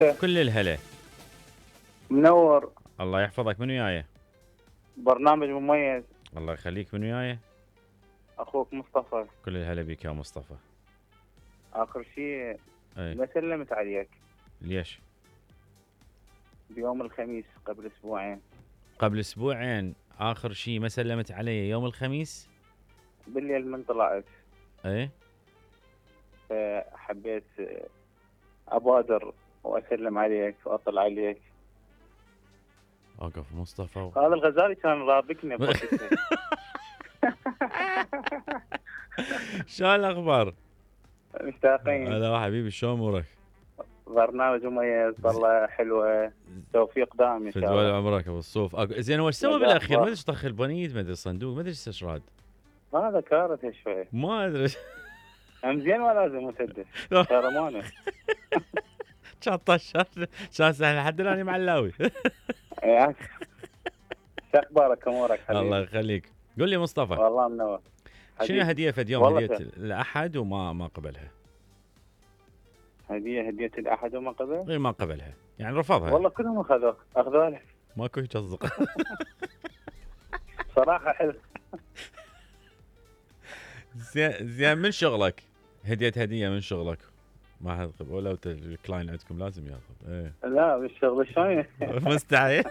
كل الهلا. منور. الله يحفظك، من وياي؟ برنامج مميز. الله يخليك، من وياي؟ اخوك مصطفى. كل الهلا بك يا مصطفى. اخر شيء اي ما سلمت عليك ليش؟ بيوم الخميس قبل اسبوعين. قبل اسبوعين اخر شيء ما سلمت علي يوم الخميس؟ بالليل من طلعت اي فحبيت ابادر واسلم عليك واطلع عليك. اوقف مصطفى هذا الغزالي كان رابكني بوقتها. شو الاخبار؟ مشتاقين. هلا حبيبي، شو امورك؟ برنامج مميز والله، حلوه. توفيق دائم ان في شاء دول الله. عمرك ابو الصوف. زين وش سوى لا، بالاخير؟ لا. ما ادري ايش طخ البنيت، ما ادري الصندوق، ما ادري ايش اشراد. هذا كارثه شوي. ما ادري هم زين ما لازم مسدس. كرمانه. كان طشر، كان سهل لحد الان معلاوي. يا شو اخبارك؟ امورك حبيبي؟ الله يخليك. قول لي مصطفى، والله منور. شنو حبيبي. هديه فد يوم؟ والله هديه خير. الاحد وما قبلها. هدية الأحد وما قبل؟ غير ما قبلها، يعني رفضها. والله كلهم أخذوها له. ماكو يجزق. صراحة حلو. زين من شغلك؟ هدية من شغلك ما حد قبل، ولا الكلاين عندكم لازم ياخذ؟ ايه لا بالشغل شلون؟ مستحيل.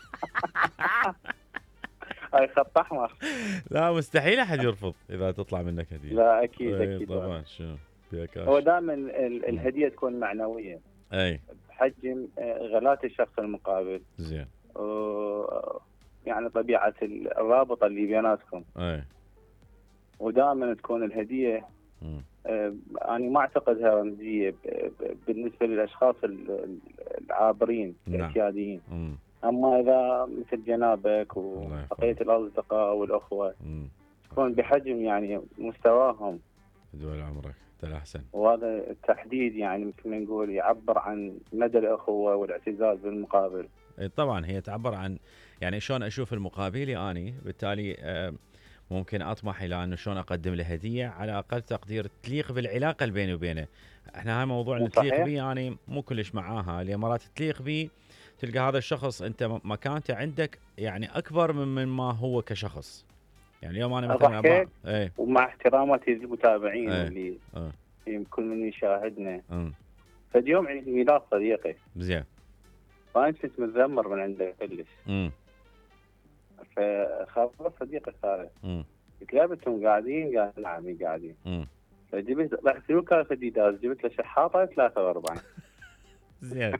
هاي خط أحمر. لا مستحيل احد يرفض اذا تطلع منك هدية. لا أكيد ايه أكيد. طبعا، شنو فيها كاش. هو دائما الهدية تكون معنوية اي بحجم غلاة الشخص المقابل. زين. يعني طبيعة الرابطة اللي بيناتكم. اي ودائما تكون الهدية أنا ما أعتقدها رمزية بالنسبة للأشخاص العابرين الاعتياديين. أما إذا مثل جنابك وبقية الأصدقاء والأخوة تكون بحجم يعني مستواهم دول عمرك انت الأحسن. وهذا التحديد يعني مثل ما نقول يعبر عن مدى الأخوة والاعتزاز بالمقابل. طبعا هي تعبر عن يعني شلون أشوف المقابلي أني، بالتالي ممكن أطمح إلى أنه شلون أقدم له هدية على أقل تقدير تليق بالعلاقة اللي بيني وبينه. احنا هاي موضوع اللي تليق بي يعني مو كلش معاها، اللي مرات تليق بي تلقى هذا الشخص انت مكانته عندك يعني اكبر من ما هو كشخص. يعني اليوم انا مثلا ومع احتراماتي للمتابعين اللي كل من يشاهدنا. فاليوم عيد ميلاد صديقي. زين. فانا كنت متذمر من عنده كلش. فخاف صديقي صار. قلت له انتم قاعدين؟ قال نعم قاعدين. فجبت رحت له كان فديداز، جبت له شحاطه 43. زين.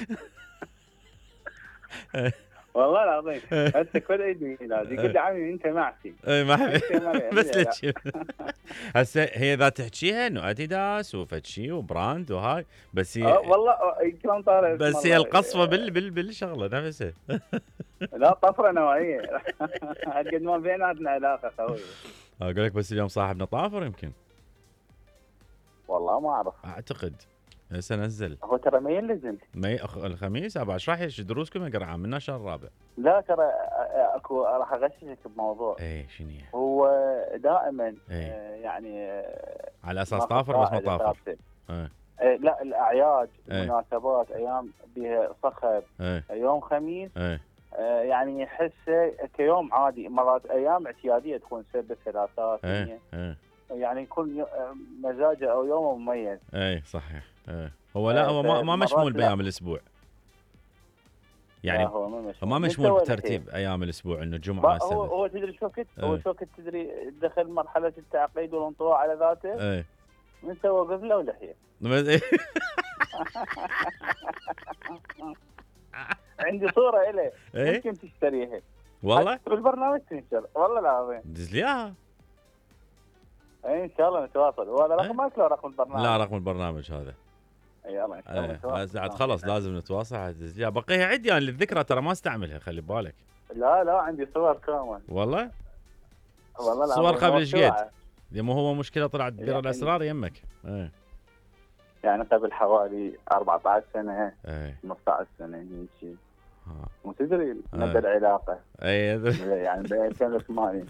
والله العظيم هسه كل عيد ميلاد يقول لي عمي انت معتي. اي ما بس هسه هي اذا تحكيها انه اديداس وفتشي وبراند وهاي، بس هي والله كلام طارئ، بس هي القصفه بالشغله نفسها. لا طفره نوعيه. قد ما بيناتنا علاقه قويه. اقول لك بس اليوم صاحبنا طافر يمكن. والله ما اعرف، اعتقد هسه نزل. هو ترى ما يلزم الخميس ابى اشرح ايش دروسكم اقرا من الشهر الرابع. لا ترى اكو راح اغششك بموضوع. اي شنو هو دائما يعني على اساس طافر بس ما طافر. لا الاعياد المناسبات ايام بها صخب يوم خميس يعني يحسه كيوم عادي. مرات ايام اعتياديه تكون سبت ثلاثاء يعني يكون مزاجه او يومه مميز. اي صحيح. هو لا هو ما مشمول بايام الاسبوع. يعني هو ما مشمول بترتيب ايام الاسبوع انه جمعه سبت. هو تدري شو كنت؟ هو شو كنت تدري دخل مرحله التعقيد والانطواء على ذاته. من سوى قبله ولحيه. عندي صوره إله يمكن تشتريها. والله بالبرنامج تنشر. والله العظيم دز لي اياها. ان شاء الله نتواصل. وهذا رقمك ولا رقم البرنامج؟ لا رقم البرنامج هذا. يلا ان شاء الله نتواصل. خلاص لازم نتواصل. دز لي بقيها عندي انا للذكرى ترى ما استعملها، خلي بالك. لا عندي صور كامل. والله صور قبل ايش قد؟ مو هو مشكله طلعت بير الاسرار يمك. يعني قبل حوالي 14 سنه 15 سنه هيك. مو تدري مدى العلاقه. يعني ب 2008.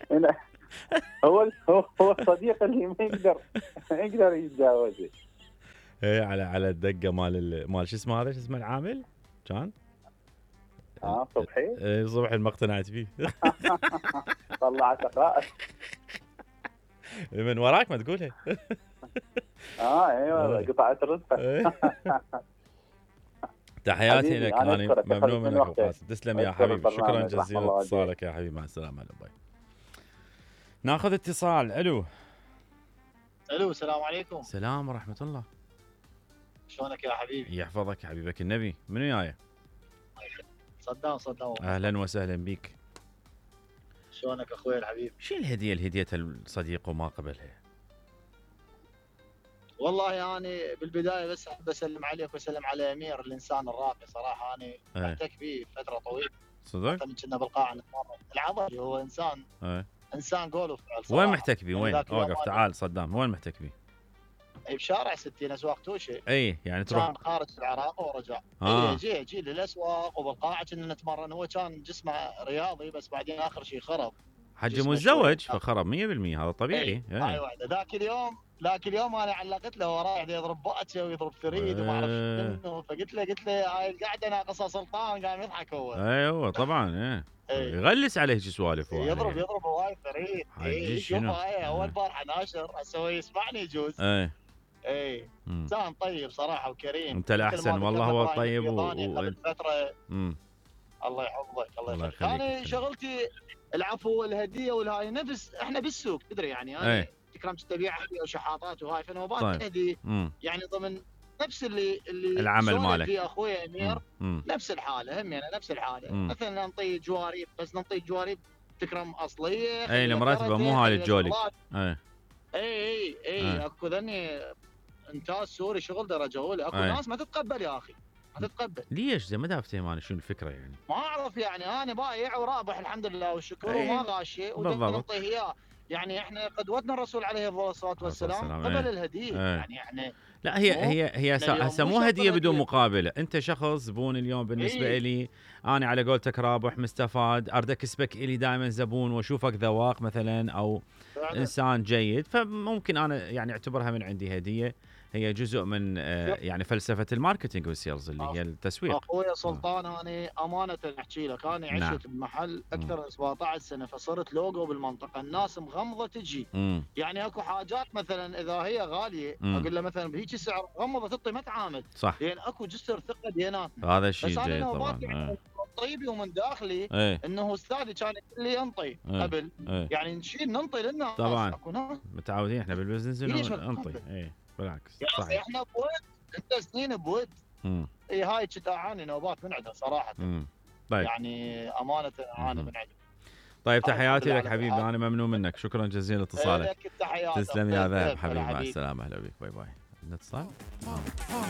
هو الصديق اللي ما يقدر يتجاوزه. ايه على الدقه مال شو اسمه هذا، شو اسمه العامل كان صبحي. ايه صبحي ما اقتنعت فيه. طلعت رأس من وراك ما تقولها. ايوه قطعت رزقه. تحياتي لك، انا ممنون منك ابو قاسم. تسلم يا حبيبي، شكرا جزيلا اتصالك يا حبيبي، مع السلامه. باي. ناخذ اتصال. الو السلام عليكم. السلام ورحمه الله. شلونك يا حبيبي؟ يحفظك يا حبيبك النبي. منو وياي؟ صدام. اهلا وسهلا بيك. شلونك اخوي الحبيب؟ شو الهديه اللي هديتها الصديق وما قبلها؟ والله يعني بالبدايه بس احب اسلم عليك واسلم على امير، الانسان الراقي صراحه. انا احتك به فتره طويله صدق؟ كنا بالقاعه نتمرن. العبري هو انسان انسان قول وفعل صراحه. وين محتك به؟ وين؟ اوقف تعال صدام، وين محتك به؟ اي بشارع 60 اسواق توشي. اي يعني تروح كان خارج العراق ورجع. يجي للاسواق وبالقاعه كنا نتمرن. هو كان جسمه رياضي بس بعدين اخر شيء خرب. حجي متزوج فخرب 100%، هذا طبيعي. هاي واحده. ذاك اليوم انا علقت له وراه يضرب باتشا ويضرب ثريد وما اعرف شنو، فقلت له هاي القعده ناقصها سلطان. قام يضحك هو. ايوه طبعا. يغلس عليه شي سوالف. يضرب هواي ثريد. شوف هاي اول بارحه ناشر هسه هو يسمعني يجوز. اي انسان طيب صراحه وكريم. انت الاحسن والله. هو طيب فتره. الله يحفظك الله يخليك. انا شغلتي العفو والهديه والهاي نفس احنا بالسوق تدري يعني. انا تكرم تبيع هديه وشحاطات وهاي فنوبات. طيب. هديه يعني ضمن نفس اللي العمل مالك في اخوي امير. نفس الحاله هم يعني نفس الحاله. مثلا ننطي جواريب بس ننطي جواريب تكرم اصليه. اي المرتبه مو هاي الجولي. اي اكو ذني انتاج سوري شغل درجه اولى. اكو ناس ما تتقبل يا اخي، ما تتقبل. ليش؟ زي ما دافتهم انا شنو الفكره يعني؟ ما اعرف يعني. انا بايع ورابح الحمد لله والشكر وما غاشي ونعطيه اياه. يعني احنا قدوتنا الرسول عليه الصلاه والسلام قبل الهديه. يعني احنا لا هي هسه مو هديه بدون مقابله. انت شخص زبون اليوم بالنسبه لي انا على قولتك رابح مستفاد، اريد اكسبك الي دائما زبون واشوفك ذواق مثلا او انسان جيد، فممكن انا يعني اعتبرها من عندي هديه. هي جزء من يعني فلسفه الماركتينج والسيلز اللي هي التسويق. اخويا سلطان انا امانه احكي لك انا عشت بمحل اكثر من 17 سنه فصرت لوجو بالمنطقه. الناس مغمضه تجي. يعني اكو حاجات مثلا اذا هي غاليه اقول له مثلا بهيك سعر مغمضه تعطي ما تعامل. صح. لان اكو جسر ثقه بيناتنا. هذا الشيء جيد طبعا. يعني طيبي ومن داخلي انه استاذي كان يقول لي انطي قبل. يعني نشيل ننطي للناس طبعا. متعودين احنا بالبزنس انه ننطي. بالعكس صحيح. احنا بود انت سنين بود. هاي كنت اعاني نوبات من عندها صراحه. طيب. يعني امانه اعاني من عندها. طيب تحياتي لك حبيبي، انا ممنون منك، شكرا جزيلا لاتصالك. لك التحيات. تسلم يا ذهب حبيبي، مع السلامه. اهلا بك. باي باي. اتصال.